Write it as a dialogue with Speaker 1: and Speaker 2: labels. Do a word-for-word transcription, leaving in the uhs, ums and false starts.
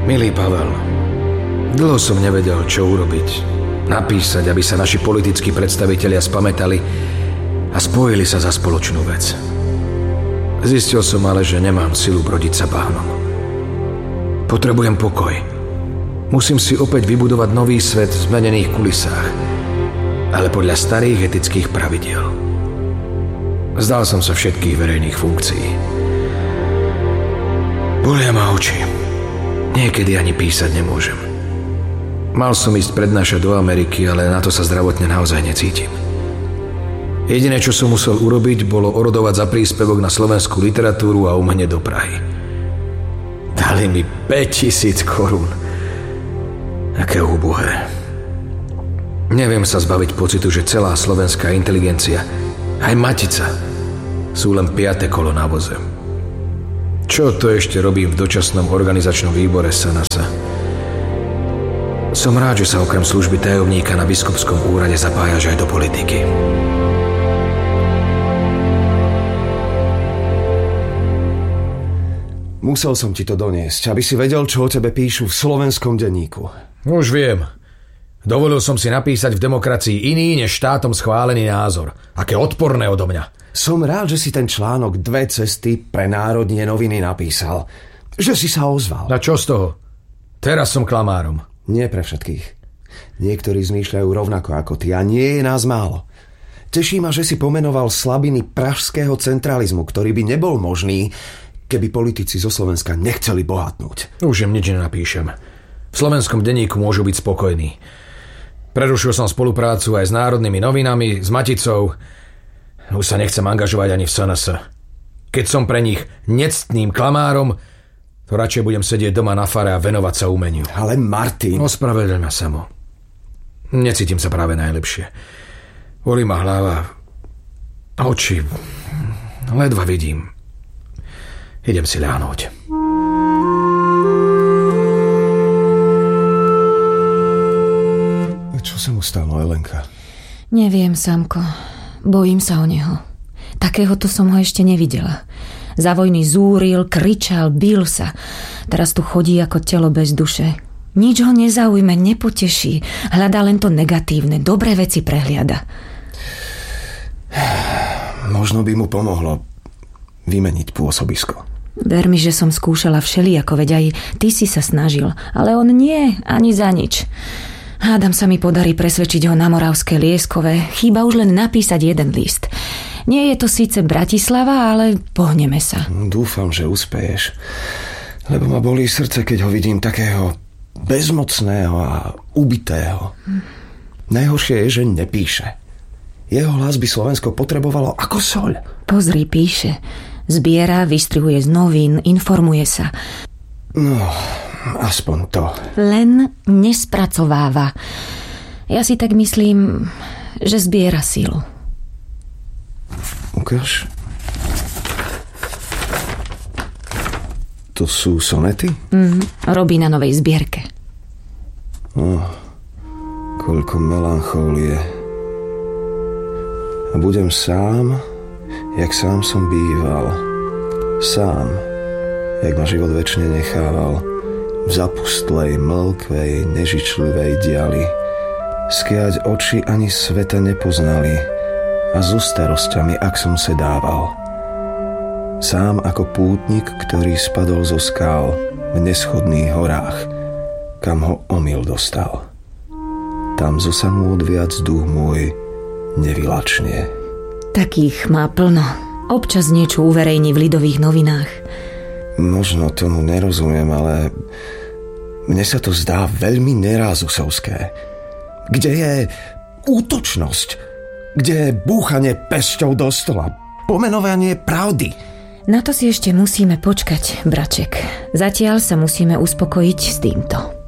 Speaker 1: Milý Pavel, dlho som nevedel, čo urobiť. Napísať, aby sa naši politickí predstavitelia spamätali a spojili sa za spoločnú vec. Zistil som ale, že nemám silu brodiť sa bahnom. Potrebujem pokoj. Musím si opäť vybudovať nový svet v zmenených kulisách, ale podľa starých etických pravidiel. Vzdal som sa všetkých verejných funkcií. Bolia ma oči. Niekedy ani písať nemôžem. Mal som ísť prednášať do Ameriky, ale na to sa zdravotne naozaj necítim. Jediné, čo som musel urobiť, bolo orodovať za príspevok na slovenskú literatúru a umenie do Prahy. Dali mi päťtisíc korún. Aké úbohé. Neviem sa zbaviť pocitu, že celá slovenská inteligencia, aj Matica, sú len piate kolo na voze. Čo to ešte robím v dočasnom organizačnom výbore Sanasa? Som rád, že sa okrem služby tajomníka na biskupskom úrade zapájaš aj do politiky.
Speaker 2: Musel som ti to doniesť, aby si vedel, čo o tebe píšu v slovenskom denníku.
Speaker 1: Už viem. Dovolil som si napísať v demokracii iný než štátom schválený názor. Aké odporné odo mňa.
Speaker 2: Som rád, že si ten článok Dve cesty pre národnie noviny napísal. Že si sa ozval.
Speaker 1: A čo z toho? Teraz som klamárom.
Speaker 2: Nie pre všetkých. Niektorí zmýšľajú rovnako ako ty a nie je nás málo. Teší ma, že si pomenoval slabiny pražského centralizmu, ktorý by nebol možný, keby politici zo Slovenska nechceli bohatnúť.
Speaker 1: Už im nič nenapíšem. V slovenskom denníku môžu byť spokojní. Prerušil som spoluprácu aj s národnými novinami, s Maticou. Už sa nechcem angažovať ani v es en es. Keď som pre nich nectným klamárom, to radšej budem sedieť doma na fare a venovať sa umeniu.
Speaker 2: Ale Martin...
Speaker 1: Ospravedlň ma, Samo. Necítim sa práve najlepšie. Bolí ma hlava. Oči. Ledva vidím. Idem si ľahnúť.
Speaker 2: Čo sa mu stalo, Elenka?
Speaker 3: Neviem, Samko. Bojím sa o neho. Takéhoto som ho ešte nevidela. Za vojny zúril, kričal, bil sa. Teraz tu chodí ako telo bez duše. Nič ho nezaujme, nepoteší. Hľadá len to negatívne, dobré veci prehliada.
Speaker 2: Možno by mu pomohlo vymeniť pôsobisko.
Speaker 3: Ver mi, že som skúšala všelijako, veď aj ty si sa snažil. Ale on nie, ani za nič. Hádam sa mi podarí presvedčiť ho na Moravské Lieskove. Chýba už len napísať jeden list. Nie je to síce Bratislava, ale pohneme sa.
Speaker 2: Dúfam, že uspeješ. Lebo ma bolí srdce, keď ho vidím takého bezmocného a ubitého. Hm. Najhoršie je, že nepíše. Jeho hlas by Slovensko potrebovalo ako soľ.
Speaker 3: Pozri, píše. Zbiera, vystrihuje z novín, informuje sa.
Speaker 2: No, aspoň to.
Speaker 3: Len nespracováva. Ja si tak myslím, že zbiera silu.
Speaker 2: Ukáž. To sú sonety?
Speaker 3: Mm, robí na novej zbierke.
Speaker 2: Oh, koľko melanchólie. A budem sám, jak sám som býval. Sám, jak ma život večne nechával. V zapustlej, mlkvej, nežičlivej diali. Skiať oči ani sveta nepoznali. A so starosťami, ak som sedával. Sám ako pútnik, ktorý spadol zo skál v neschodných horách, kam ho omyl dostal. Tam zo samôt viac duch môj nevylačne.
Speaker 3: Takých má plno. Občas niečo uverejní v Lidových novinách.
Speaker 2: Možno tomu nerozumiem, ale mne sa to zdá veľmi nerázusovské. Kde je útočnosť? Kde je búchanie pesťou do stola? Pomenovanie pravdy?
Speaker 3: Na to si ešte musíme počkať, braček. Zatiaľ sa musíme uspokojiť s týmto.